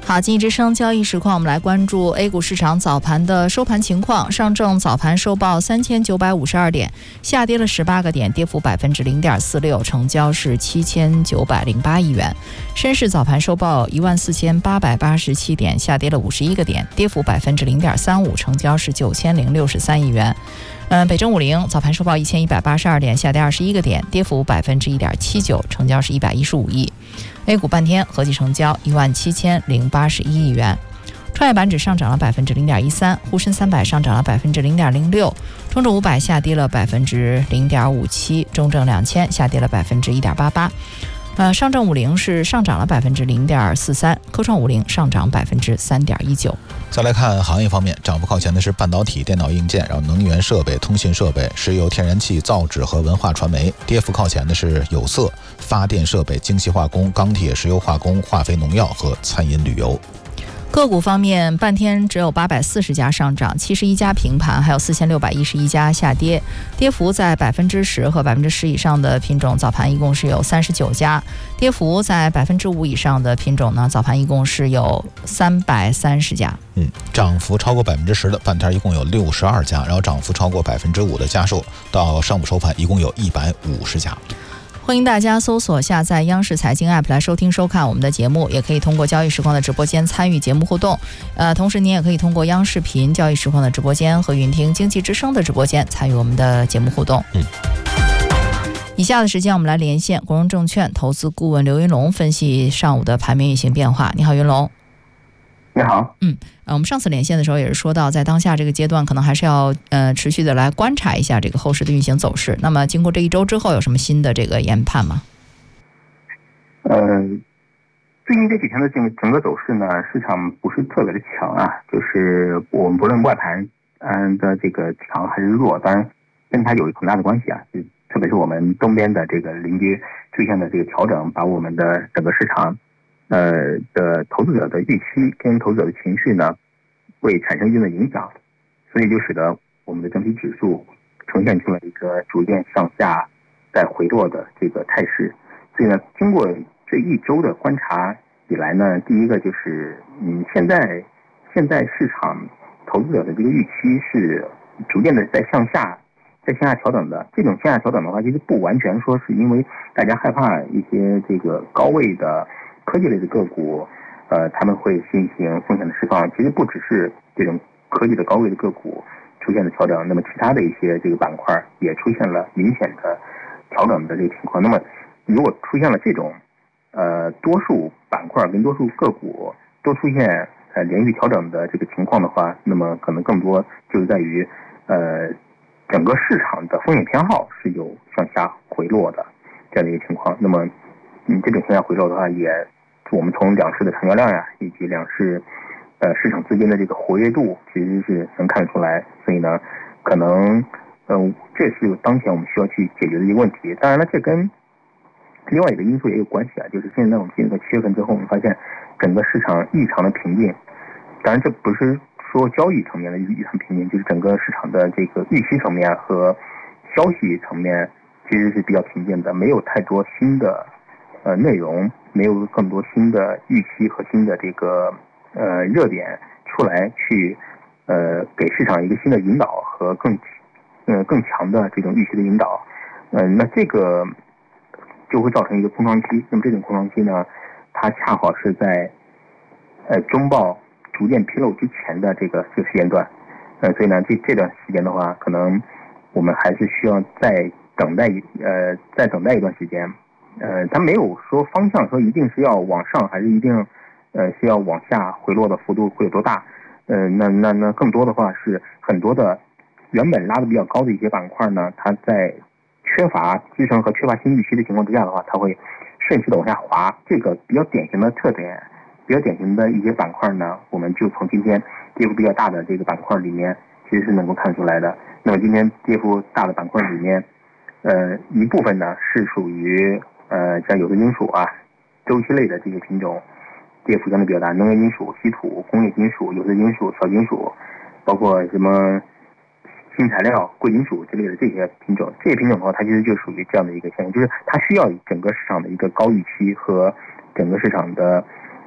好，经济之声交易实况，我们来关注 A 股市场早盘的收盘情况。上证早盘收报3952点，下跌了18个点，跌幅0.46%，成交是7908亿元。深市早盘收报14887点，下跌了51个点，跌幅0.35%，成交是9063亿元。北证50早盘收报1182点，下跌21个点，跌幅1.79%，成交是115亿。A 股半天合计成交17081亿元。创业板指上涨了0.13%，沪深300上涨了0.06%，中证500下跌了0.57%，中证2000下跌了1.88%。上证50是上涨了0.43%，科创50上涨3.19%。 再来看行业方面，涨幅靠前的是半导体、电脑硬件，然后能源设备、通信设备、石油、天然气、造纸和文化传媒；跌幅靠前的是有色、发电设备、精细化工、钢铁、石油化工、化肥农药和餐饮旅游。 个股方面，半天只有840家上涨，71家平盘，还有4611家下跌，跌幅在10%和10%以上的品种，早盘一共是有39家；跌幅在5%以上的品种呢，早盘一共是有330家。 涨幅超过10%的半天一共有62家，然后涨幅超过5%的家数，到上午收盘一共有150家。 欢迎大家搜索下载央视财经 App 来收听收看我们的节目，也可以通过交易时光的直播间参与节目互动。同时您也可以通过央视频交易时光的直播间和云听经济之声的直播间参与我们的节目互动。以下的时间我们来连线国荣证券投资顾问刘云龙，分析上午的盘面运行变化。你好，云龙。 你好。 我们上次连线的时候也是说到，在当下这个阶段，可能还是要持续的来观察一下这个后市的运行走势。那么经过这一周之后，有什么新的这个研判吗？ 最近这几天的整个走势呢，市场不是特别的强啊，就是我们不论外盘的这个强还是弱，当然跟它有很大的关系啊，就特别是我们东边的这个邻居出现的这个调整，把我们的整个市场的投资者的预期跟投资者的情绪呢，会产生一定的影响，所以就使得我们的整体指数呈现出了一个逐渐向下再回落的这个态势。所以呢，经过这一周的观察以来呢，第一个就是现在市场投资者的这个预期是逐渐的在向下调整的。这种向下调整的话，其实不完全说是因为大家害怕一些这个高位的科技类的个股，他们会进行风险的释放。其实不只是这种科技的高位的个股出现了调整，那么其他的一些这个板块也出现了明显的调整的这个情况。那么如果出现了这种多数板块跟多数个股都出现连续调整的这个情况的话，那么可能更多就是在于整个市场的风险偏好是有向下回落的这样的一个情况。那么这种向下回落的话，也我们从两市的成交量呀，以及两市市场资金的这个活跃度，其实是能看得出来。所以呢，可能这是当前我们需要去解决的一个问题。当然了，这跟另外一个因素也有关系啊，就是现在我们进入到7月份之后，我们发现整个市场异常的平静。当然，这不是说交易层面的异常平静，就是整个市场的这个预期层面和消息层面其实是比较平静的，没有太多新的内容，没有更多新的预期和新的这个热点出来去给市场一个新的引导和更强的这种预期的引导。那这个就会造成一个空窗期。那么这种空窗期呢，它恰好是在中报逐渐披露之前的这个时间段。所以呢，这段时间的话，可能我们还是需要再等待一段时间。它没有说方向说一定是要往上，还是一定是要往下回落的幅度会有多大。那更多的话是很多的原本拉得比较高的一些板块呢，它在缺乏支撑和缺乏新预期的情况之下的话，它会顺势的往下滑。这个比较典型的特点，比较典型的一些板块呢，我们就从今天跌幅比较大的这个板块里面其实是能够看出来的。那么今天跌幅大的板块里面一部分呢是属于像有色金属啊、周期类的这个品种，跌幅相对比较大，能源金属、稀土、工业金属、有色金属、小金属，包括什么新材料、贵金属之类的这些品种，这些品种的话，它其实就属于这样的一个现象，就是它需要整个市场的一个高预期和整个市场的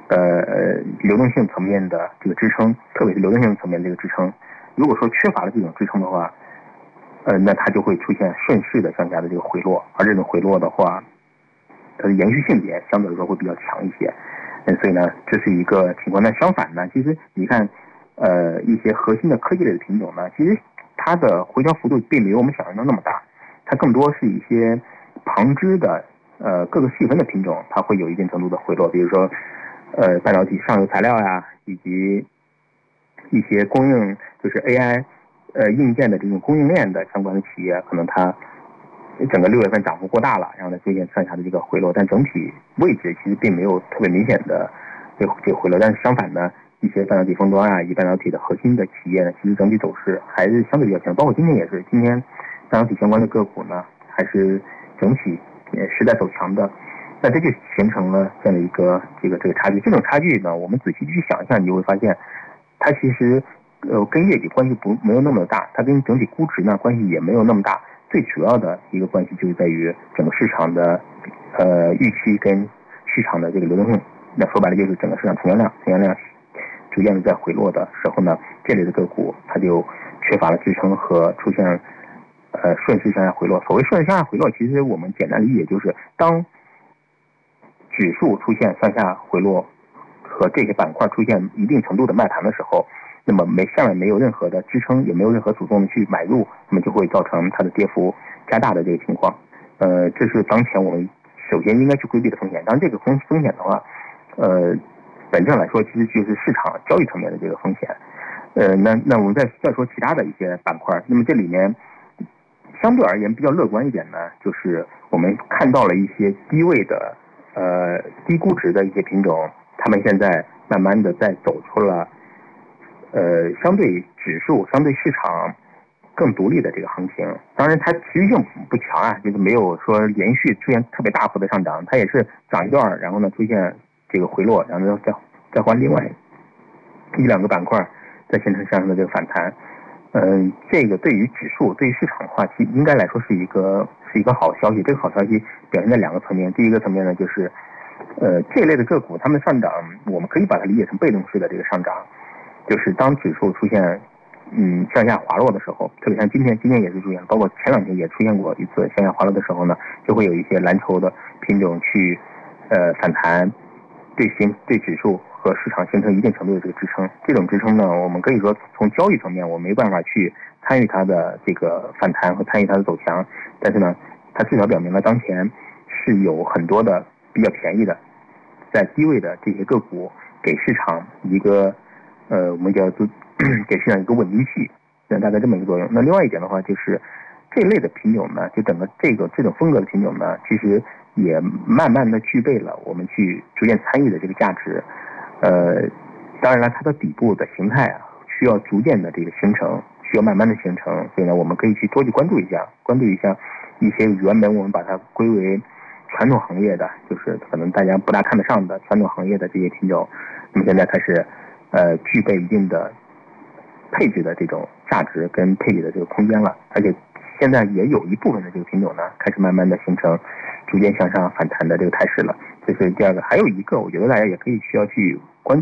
流动性层面的这个支撑，特别是流动性层面的这个支撑。如果说缺乏了这种支撑的话，那它就会出现顺势的向下的这个回落，而这种回落的话，它的延续性也相对来说会比较强一些。所以呢，这是一个情况。那相反呢，其实你看，一些核心的科技类的品种呢，其实它的回调幅度并没有我们想象的那么大，它更多是一些旁支的各个细分的品种，它会有一定程度的回落，比如说半导体上游材料呀，以及一些供应就是 AI 硬件的这种供应链的相关的企业，可能它整个6月份涨幅过大了，然后呢出现上下的这个回落，但整体位置其实并没有特别明显的这个回落。但是相反呢，一些半导体封装啊，以及半导体的核心的企业呢，其实整体走势还是相对比较强，包括今天也是，今天半导体相关的个股呢，还是整体也是在走强的。那这就形成了这样的一个这个差距。这种差距呢，我们仔细去想一下，你就会发现，它其实跟业绩关系没有那么大，它跟整体估值呢关系也没有那么大。最主要的一个关系就是在于整个市场的预期跟市场的这个流动性。那说白了就是整个市场成交量逐渐的在回落的时候呢，这类的个股它就缺乏了支撑和出现顺势向下回落。所谓顺势向下回落，其实我们简单理解就是当指数出现向下回落和这些板块出现一定程度的卖盘的时候，那么下面没有任何的支撑，也没有任何主动的去买入，那么就会造成它的跌幅加大的这个情况。这是当前我们首先应该去规避的风险。当然这个风险的话，本质上来说其实就是市场交易层面的这个风险。那我们再说其他的一些板块，那么这里面相对而言比较乐观一点呢，就是我们看到了一些低位的低估值的一些品种，他们现在慢慢的在走出了相对指数相对市场更独立的这个行情。当然它持续性不强啊，就是没有说连续出现特别大幅的上涨，它也是涨一段，然后呢出现这个回落，然后再换另外一两个板块再形成向上的这个反弹。这个对于指数对于市场的话，其实应该来说是一个好消息。这个好消息表现在两个层面。第一个层面呢，就是这一类的个股它们上涨，我们可以把它理解成被动式的这个上涨，就是当指数出现向下滑落的时候，特别像今天也是出现，包括前两天也出现过一次向下滑落的时候呢，就会有一些蓝筹的品种去反弹，对指数和市场形成一定程度的这个支撑。这种支撑呢，我们可以说从交易层面我没办法去参与它的这个反弹和参与它的走强，但是呢，它至少表明了当前是有很多的比较便宜的在低位的这些个股给市场一个我们叫做给市场一个稳定器，大概这么一个作用。那另外一点的话，就是这类的品种呢，就整个这种风格的品种呢，其实也慢慢的具备了我们去逐渐参与的这个价值。当然了，它的底部的形态啊，需要逐渐的这个形成，需要慢慢的形成。所以呢，我们可以去多去关注一下一些原本我们把它归为传统行业的，就是可能大家不大看得上的传统行业的这些品种，那么现在开始具备一定的配置的这种价值跟配置的这个空间了，而且现在也有一部分的这个品种呢，开始慢慢的形成逐渐向上反弹的这个态势了。这是第二个。还有一个我觉得大家也可以需要去关注